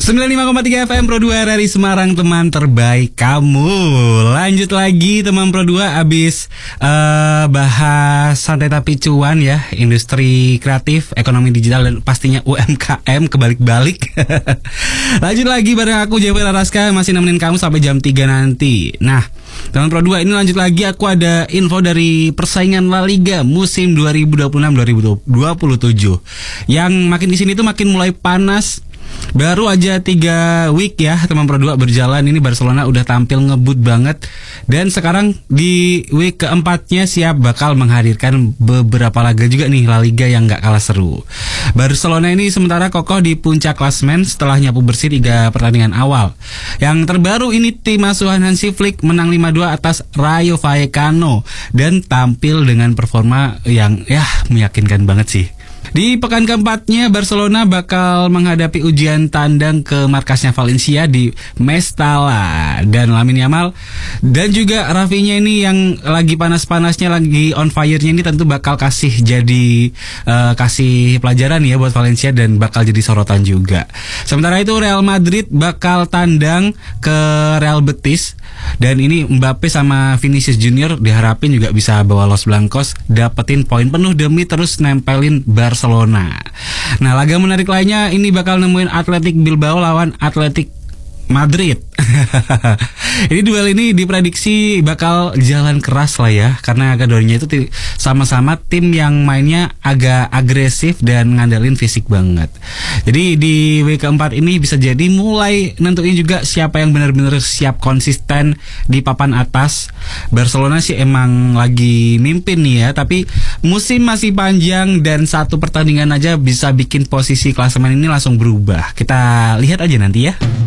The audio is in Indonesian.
95,3 FM Pro 2 dari Semarang, teman terbaik kamu. Lanjut lagi teman Pro 2, abis bahas santai tapi cuan ya, industri kreatif, ekonomi digital, dan pastinya UMKM kebalik-balik. Lanjut lagi bareng aku JP Raska, masih nemenin kamu sampai jam 3 nanti. Nah teman Pro 2, ini lanjut lagi, aku ada info dari persaingan La Liga musim 2026-2027 yang makin kesini tuh makin mulai panas. Baru aja 3 week ya teman Pro 2 berjalan, ini Barcelona udah tampil ngebut banget. Dan sekarang di week keempatnya siap bakal menghadirkan beberapa laga juga nih La Liga yang gak kalah seru. Barcelona ini sementara kokoh di puncak klasemen setelah nyapu bersih 3 pertandingan awal. Yang terbaru ini tim asuhan Hansi Flick menang 5-2 atas Rayo Vallecano dan tampil dengan performa yang meyakinkan banget sih. Di pekan keempatnya Barcelona bakal menghadapi ujian tandang ke markasnya Valencia di Mestalla, dan Lamine Yamal dan juga Rafinha ini yang lagi panas-panasnya, lagi on fire-nya ini tentu bakal kasih pelajaran ya buat Valencia dan bakal jadi sorotan juga. Sementara itu Real Madrid bakal tandang ke Real Betis, dan ini Mbappe sama Vinicius Junior diharapin juga bisa bawa Los Blancos dapetin poin penuh demi terus nempelin Barcelona. Nah, laga menarik lainnya ini bakal nemuin Athletic Bilbao lawan Athletic Madrid. Ini duel ini diprediksi bakal jalan keras lah ya, karena keduanya itu sama-sama tim yang mainnya agak agresif dan ngandelin fisik banget. Jadi di week keempat ini bisa jadi mulai nentuin juga siapa yang benar-benar siap konsisten di papan atas. Barcelona sih emang lagi mimpin nih ya, tapi musim masih panjang dan satu pertandingan aja bisa bikin posisi klasemen ini langsung berubah. Kita lihat aja nanti ya.